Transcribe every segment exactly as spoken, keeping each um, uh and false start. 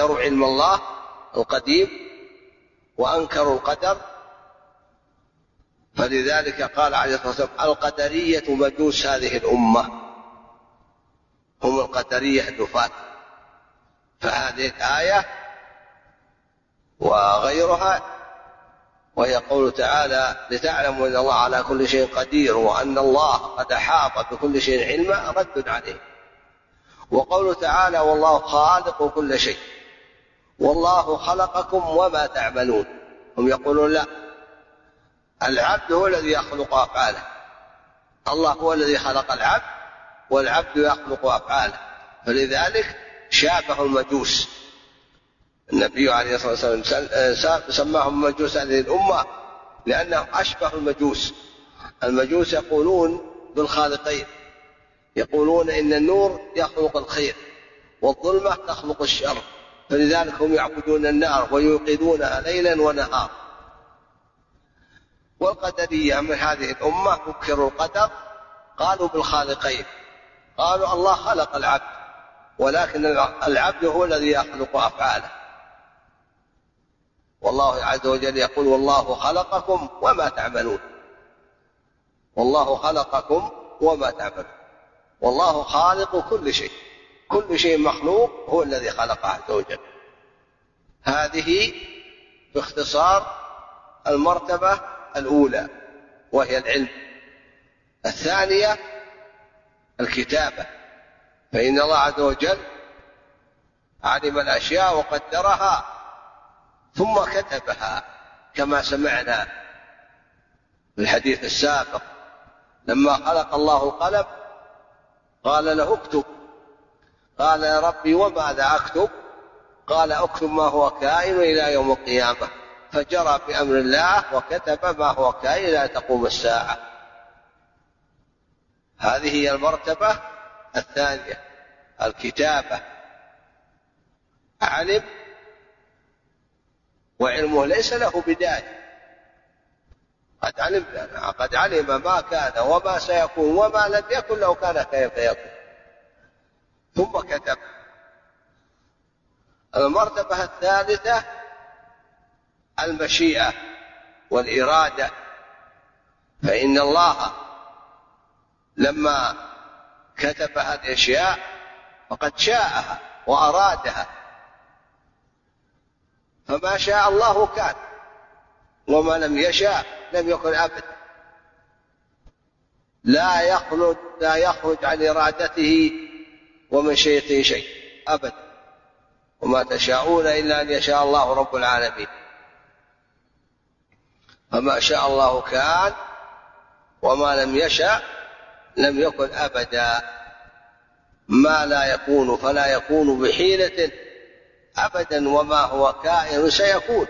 أنكروا علم الله القديم وأنكروا القدر. فلذلك قال عليه الصلاة والسلام القدرية مجوس هذه الأمة، هم القدرية النفاة. فهذه الآية وغيرها، وهي قوله تعالى لتعلموا أن الله على كل شيء قدير وأن الله قد أحاط بكل شيء علما، رد عليه. وقوله تعالى والله خالق كل شيء والله خلقكم وما تعملون. هم يقولون لا، العبد هو الذي يخلق أفعاله، الله هو الذي خلق العبد والعبد يخلق أفعاله. فلذلك شابه المجوس. النبي عليه الصلاة والسلام سماهم مجوس هذه الأمة لأنهم أشبه المجوس. المجوس يقولون بالخالقين، يقولون إن النور يخلق الخير والظلمة تخلق الشر، فلذلك هم يعبدون النار ويوقدونها ليلا ونهارا. والقدرية من هذه الأمة انكروا القدر، قالوا بالخالقين، قالوا الله خلق العبد ولكن العبد هو الذي يخلق أفعاله. والله عز وجل يقول والله خلقكم وما تعملون، والله خلقكم وما تعملون، والله خالق كل شيء، كل شيء مخلوق هو الذي خلقه عز وجل. هذه باختصار المرتبة الأولى وهي العلم. الثانية الكتابة، فإن الله عز وجل علم الأشياء وقدرها ثم كتبها، كما سمعنا في الحديث السابق لما خلق الله القلم قال له اكتب، قال يا ربي وماذا أكتب؟ قال اكتب ما هو كائن إلى يوم القيامة، فجرى بأمر الله وكتب ما هو كائن إلى تقوم الساعة. هذه هي المرتبة الثانية الكتابة. علم وعلمه ليس له بداية، قد علم قد علم ما كان وما سيكون وما لم يكن لو كان كيف يكون، ثم كتب. المرتبة الثالثة المشيئة والإرادة، فإن الله لما كتب هذه الأشياء فقد شاءها وأرادها، فما شاء الله كان وما لم يشاء لم يكن أبدا. لا يخرج لا يخرج عن إرادته ومشيئته شيء أبدا، وما تشاءون إلا أن يشاء الله رب العالمين. فما شاء الله كان وما لم يشاء لم يكن أبدا. ما لا يكون فلا يكون بحيلة أبدا، وما هو كائن سيكون.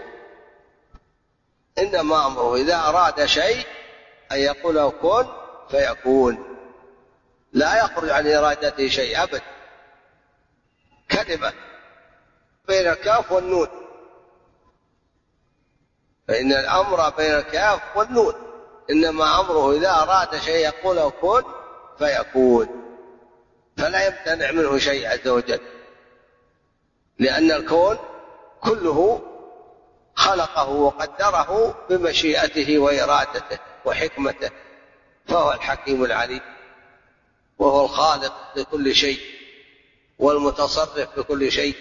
إنما أمره إذا أراد شيء أن يقول له كن فيكون، لا يخرج عن إرادته شيء أبدا. كلمة بين الكاف والنون، فإن الأمر بين الكاف والنون، إنما أمره إذا أراد شيء يقول له كن فيكون، فلا يمتنع منه شيء عز وجل، لأن الكون كله خلقه وقدره بمشيئته وإرادته وحكمته، فهو الحكيم العليم، وهو الخالق لكل شيء والمتصرف بكل شيء،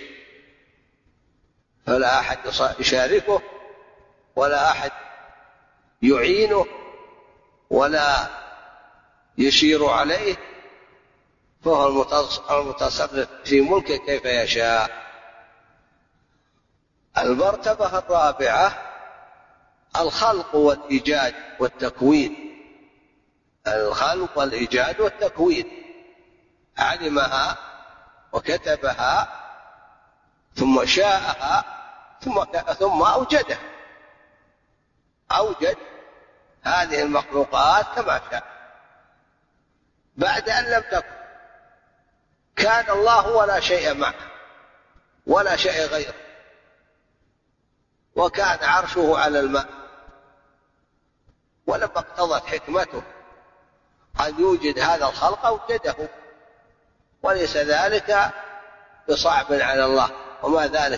فلا أحد يشاركه ولا أحد يعينه ولا يشير عليه، فهو المتصرف في ملكه كيف يشاء. المرتبة الرابعة الخلق والإيجاد والتكوين. الخلق والإيجاد والتكوين، علمها وكتبها ثم شاءها ثم ثم أوجدها، أوجد هذه المخلوقات كما شاء بعد أن لم تكن. كان الله ولا شيء معه ولا شيء غيره، وكان عرشه على الماء، ولما اقتضت حكمته أن يوجد هذا الخلق أوجده، وليس ذلك بصعب على الله، وما ذلك